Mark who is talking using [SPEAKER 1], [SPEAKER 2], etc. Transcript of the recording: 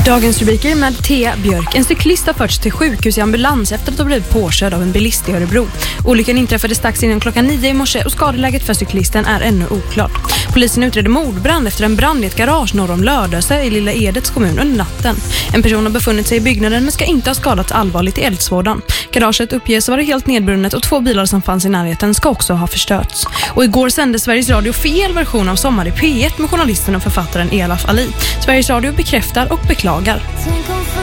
[SPEAKER 1] Dagens rubriker med Thea Björk. En cyklist har förts till sjukhus i ambulans efter att ha blivit påkörd av en bilist i Örebro. Olyckan inträffade strax innan klockan 9 i morse och skadeläget för cyklisten är ännu oklart. Polisen utreder mordbrand efter en brand i ett garage norr om Lödöse i Lilla Edets kommun under natten. En person har befunnit sig i byggnaden men ska inte ha skadats allvarligt i eldsvådan. Garaget uppges vara helt nedbrunnet och 2 bilar som fanns i närheten ska också ha förstörts. Och igår sände Sveriges Radio fel version av Sommar i P1 med journalisten och författaren Elaf Ali. Sveriges Radio bekräftar och beklagar.